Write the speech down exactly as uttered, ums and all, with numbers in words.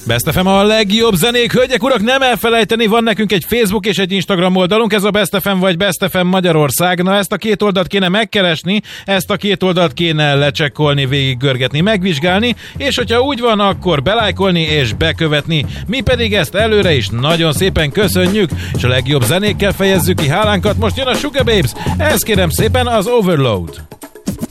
Best ef em a legjobb zenék, hölgyek, urak, nem elfelejteni, van nekünk egy Facebook és egy Instagram oldalunk, ez a Best ef em vagy Best ef em Magyarország. Na, ezt a két oldalt kéne megkeresni, ezt a két oldalt kéne lecsekkolni, végiggörgetni, megvizsgálni, és hogyha úgy van, akkor belájkolni és bekövetni. Mi pedig ezt előre is nagyon szépen köszönjük, és a legjobb zenékkel fejezzük ki hálánkat. Most jön a Sugababes, ez kérem szépen az Overload.